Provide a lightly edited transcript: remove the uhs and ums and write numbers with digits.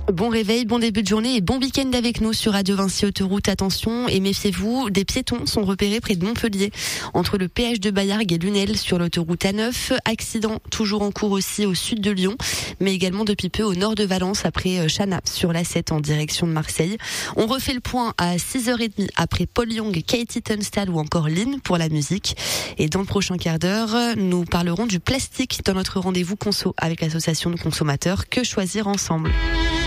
Bon réveil, bon début de journée et bon week-end avec nous sur Radio Vinci Autoroute. Attention et méfiez-vous, des piétons sont repérés près de Montpellier, entre le péage de Baillargues et Lunel sur l'autoroute A9. Accident toujours en cours aussi au sud de Lyon, mais également depuis peu au nord de Valence après Chana sur l'A7 en direction de Marseille. On refait le point à 6h30 après Paul Young, Katie Tunstall ou encore Lynn pour la musique. Et dans le prochain quart d'heure, nous parlerons du plastique dans notre rendez-vous conso avec l'association de consommateurs Que Choisir Ensemble.